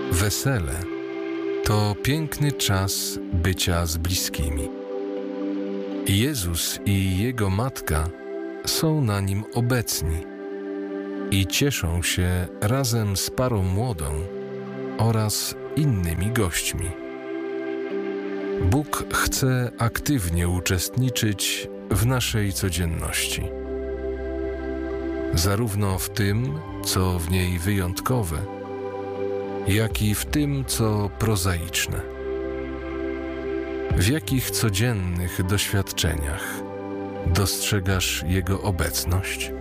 Wesele to piękny czas bycia z bliskimi. Jezus i Jego Matka są na nim obecni i cieszą się razem z parą młodą oraz innymi gośćmi. Bóg chce aktywnie uczestniczyć w naszej codzienności. Zarówno w tym, co w niej wyjątkowe, jak i w tym, co prozaiczne. W jakich codziennych doświadczeniach dostrzegasz Jego obecność?